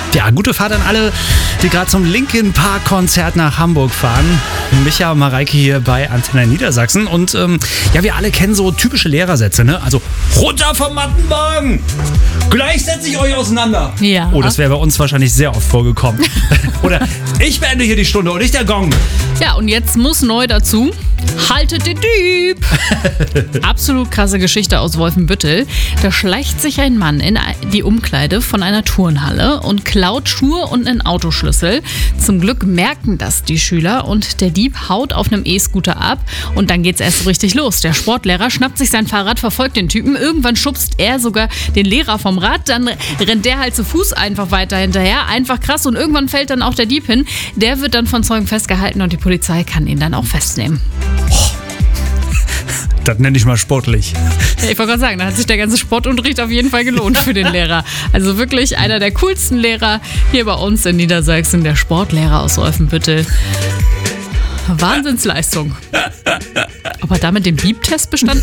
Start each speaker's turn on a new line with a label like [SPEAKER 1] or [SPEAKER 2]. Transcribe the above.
[SPEAKER 1] Ja, gute Fahrt an alle, die gerade zum Linkin Park Konzert nach Hamburg fahren. Micha und Mareike hier bei Antenne Niedersachsen. Und ja, wir alle kennen so typische Lehrersätze, ne? Also, runter vom Mattenwagen! Gleich setze ich euch auseinander.
[SPEAKER 2] Ja.
[SPEAKER 1] Oh, das wäre bei uns wahrscheinlich sehr oft vorgekommen. Oder, ich beende hier die Stunde und nicht der Gong.
[SPEAKER 2] Ja, und jetzt muss neu dazu: haltet den Dieb! Absolut krasse Geschichte aus Wolfenbüttel. Da schleicht sich ein Mann in die Umkleide von einer Turnhalle und klaut Schuhe und einen Autoschlüssel. Zum Glück merken das die Schüler und der Dieb haut auf einem E-Scooter ab und dann geht's erst so richtig los. Der Sportlehrer schnappt sich sein Fahrrad, verfolgt den Typen. Irgendwann schubst er sogar den Lehrer vom Rad, dann rennt der halt zu Fuß einfach weiter hinterher. Einfach krass, und irgendwann fällt dann auch der Dieb hin. Der wird dann von Zeugen festgehalten und die Polizei kann ihn dann auch festnehmen.
[SPEAKER 1] Das nenne ich mal sportlich.
[SPEAKER 2] Ja, ich wollte gerade sagen, da hat sich der ganze Sportunterricht auf jeden Fall gelohnt für den Lehrer. Also wirklich einer der coolsten Lehrer hier bei uns in Niedersachsen, der Sportlehrer aus Wolfenbüttel. Wahnsinnsleistung. Ob er damit den Bieb-Test bestanden